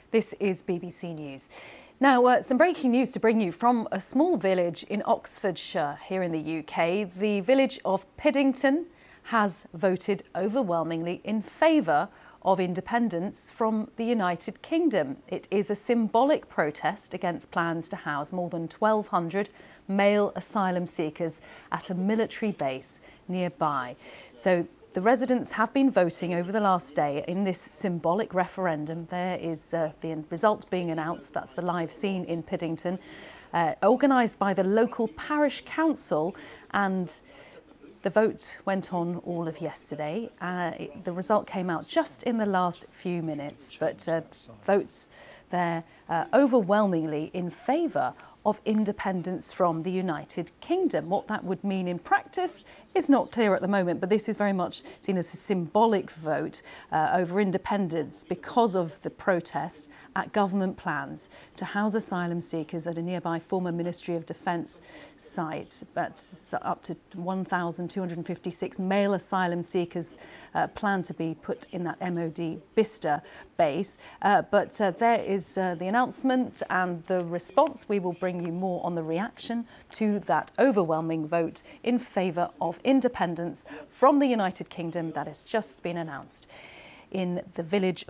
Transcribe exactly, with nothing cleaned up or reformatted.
This is B B C News. Now, uh, some breaking news to bring you from a small village in Oxfordshire here in the U K. The village of Piddington has voted overwhelmingly in favour of independence from the United Kingdom. It is a symbolic protest against plans to house more than twelve hundred male asylum seekers at a military base nearby. So the residents have been voting over the last day in this symbolic referendum. There is uh, the result being announced. That's the live scene in Piddington, uh, organised by the local parish council, and the vote went on all of yesterday. Uh, it, the result came out just in the last few minutes, but uh, votes there uh, overwhelmingly in favour of independence from the United Kingdom. What that would mean in practice is not clear at the moment, but this is very much seen as a symbolic vote uh, over independence because of the protest at government plans to house asylum seekers at a nearby former Ministry of Defence site. That's up to one thousand two hundred fifty-six male asylum seekers uh, planned to be put in that M O D Bicester base. Uh, but uh, there is uh, the announcement and the response. We will bring you more on the reaction to that overwhelming vote in favour of independence from the United Kingdom that has just been announced in the village